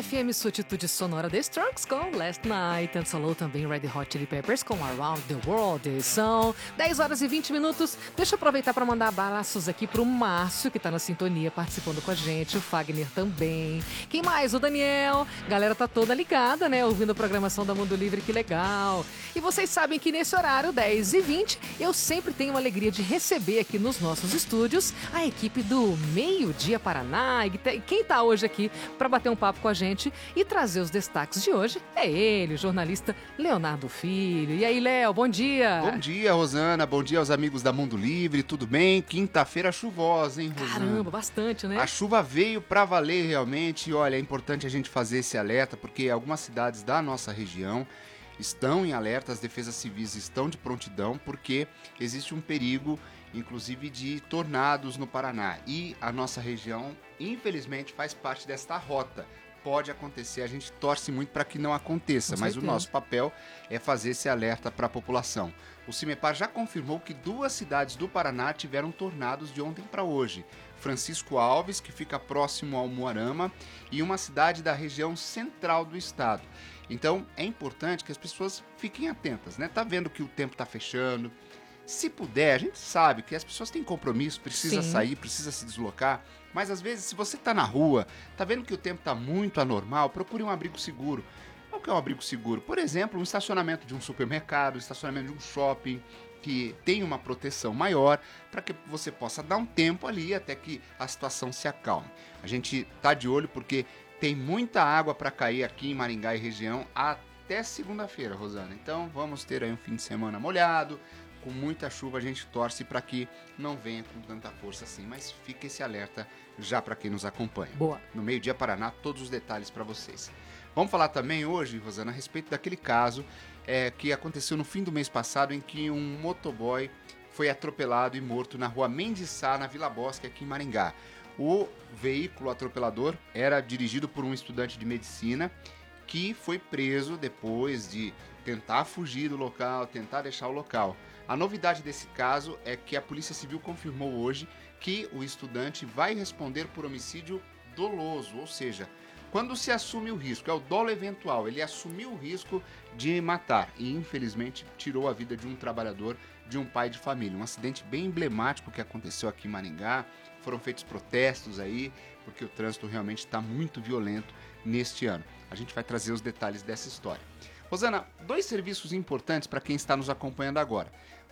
FM, sua atitude sonora The Strokes com Last Night, and falou também Red Hot Chili Peppers com Around the World. São 10 horas e 20 minutos. Deixa eu aproveitar para mandar abraços aqui pro Márcio, que tá na sintonia, participando com a gente, o Fagner também. Quem mais? O Daniel. Galera tá toda ligada, né? Ouvindo a programação da Mundo Livre, que legal. E vocês sabem que nesse horário, 10h20, eu sempre tenho a alegria de receber aqui nos nossos estúdios a equipe do Meio-Dia Paraná. E quem tá hoje aqui para bater um papo com a gente e trazer os destaques de hoje é ele, o jornalista Leonardo Filho. E aí, Léo, bom dia! Bom dia, Rosana, bom dia aos amigos da Mundo Livre, tudo bem? Quinta-feira chuvosa, hein, Rosana? Caramba, bastante, né? A chuva veio pra valer realmente, e olha, é importante a gente fazer esse alerta, porque algumas cidades da nossa região estão em alerta, as defesas civis estão de prontidão, porque existe um perigo, inclusive, de tornados no Paraná. E a nossa região, infelizmente, faz parte desta rota. Pode acontecer, a gente torce muito para que não aconteça, mas o nosso papel é fazer esse alerta para a população. O CIMEPAR já confirmou que 2 cidades do Paraná tiveram tornados de ontem para hoje. Francisco Alves, que fica próximo ao Umuarama, e uma cidade da região central do estado. Então, é importante que as pessoas fiquem atentas, né? Tá vendo que o tempo tá fechando. Se puder, a gente sabe que as pessoas têm compromisso, precisa sair, precisa se deslocar, mas às vezes, se você tá na rua, tá vendo que o tempo tá muito anormal, procure um abrigo seguro. Qual que é um abrigo seguro? Por exemplo, um estacionamento de um supermercado, um estacionamento de um shopping, que tem uma proteção maior, para que você possa dar um tempo ali até que a situação se acalme. A gente tá de olho porque tem muita água para cair aqui em Maringá e região até segunda-feira, Rosana. Então vamos ter aí um fim de semana molhado, com muita chuva. A gente torce para que não venha com tanta força assim, mas fica esse alerta já para quem nos acompanha. Boa. No Meio-Dia Paraná, todos os detalhes para vocês. Vamos falar também hoje, Rosana, a respeito daquele caso que aconteceu no fim do mês passado, em que um motoboy foi atropelado e morto na rua Mendes Sá, na Vila Bosque, aqui em Maringá. O veículo atropelador era dirigido por um estudante de medicina que foi preso depois de tentar fugir do local, tentar deixar o local. A novidade desse caso é que a Polícia Civil confirmou hoje que o estudante vai responder por homicídio doloso, ou seja, quando se assume o risco, é o dolo eventual, ele assumiu o risco de matar e infelizmente tirou a vida de um trabalhador, de um pai de família. Um acidente bem emblemático que aconteceu aqui em Maringá, foram feitos protestos aí, porque o trânsito realmente está muito violento neste ano. A gente vai trazer os detalhes dessa história. Rosana, 2 serviços importantes para quem está nos acompanhando agora.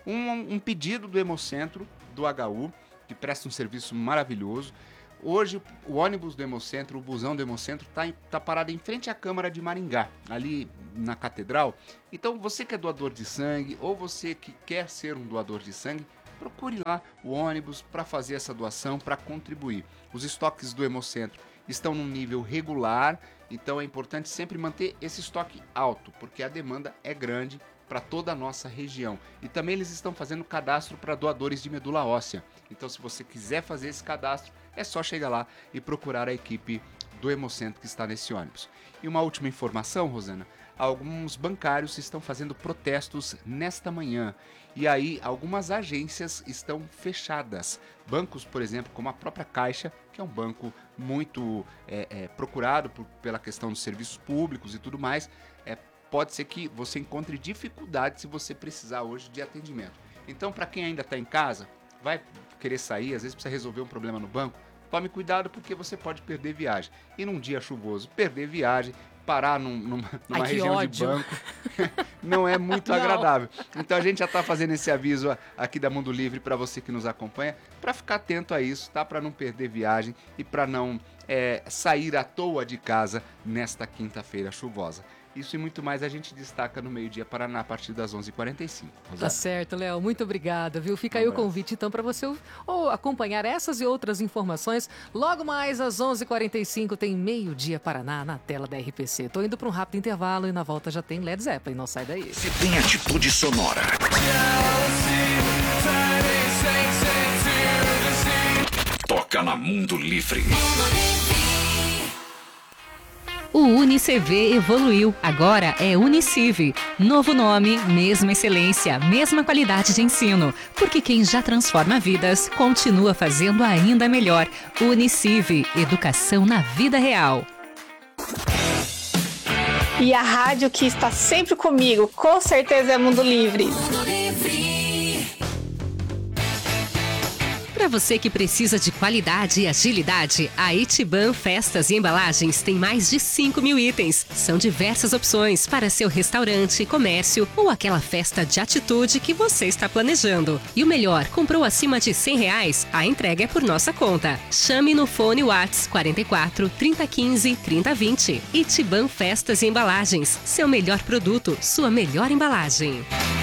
Um pedido do Hemocentro, do HU, que presta um serviço maravilhoso. Hoje, o ônibus do Hemocentro, o busão do Hemocentro, tá parado em frente à Câmara de Maringá, ali na Catedral. Então, você que é doador de sangue, ou você que quer ser um doador de sangue, procure lá o ônibus para fazer essa doação, para contribuir. Os estoques do Hemocentro estão num nível regular, então é importante sempre manter esse estoque alto, porque a demanda é grande para toda a nossa região. E também eles estão fazendo cadastro para doadores de medula óssea. Então, se você quiser fazer esse cadastro, é só chegar lá e procurar a equipe do Hemocentro que está nesse ônibus. E uma última informação, Rosana, alguns bancários estão fazendo protestos nesta manhã. E aí, algumas agências estão fechadas. Bancos, por exemplo, como a própria Caixa, que é um banco muito procurado pela questão dos serviços públicos e tudo mais, pode ser que você encontre dificuldade se você precisar hoje de atendimento. Então, para quem ainda está em casa, vai querer sair, às vezes precisa resolver um problema no banco, tome cuidado porque você pode perder viagem. E num dia chuvoso, perder viagem, parar numa região ódio de banco, não é muito agradável. Então a gente já está fazendo esse aviso aqui da Mundo Livre para você que nos acompanha, para ficar atento a isso, tá? Para não perder viagem e para não sair à toa de casa nesta quinta-feira chuvosa. Isso e muito mais a gente destaca no Meio-Dia Paraná a partir das 11h45. Tá certo, Léo. Muito obrigada, viu? Fica aí o convite, então, para você acompanhar essas e outras informações. Logo mais, às 11h45, tem Meio-Dia Paraná na tela da RPC. Tô indo para um rápido intervalo e na volta já tem Led Zeppelin. Não sai daí. Se tem atitude sonora. Toca na Mundo Livre. O UniCV evoluiu, agora é Uniciv. Novo nome, mesma excelência, mesma qualidade de ensino. Porque quem já transforma vidas, continua fazendo ainda melhor. Uniciv, educação na vida real. E a rádio que está sempre comigo, com certeza, é Mundo Livre. Para você que precisa de qualidade e agilidade, a Itiban Festas e Embalagens tem mais de 5.000 itens. São diversas opções para seu restaurante, comércio ou aquela festa de atitude que você está planejando. E o melhor, comprou acima de R$100, a entrega é por nossa conta. Chame no fone Whats 44 3015 3020. Itiban Festas e Embalagens. Seu melhor produto, sua melhor embalagem.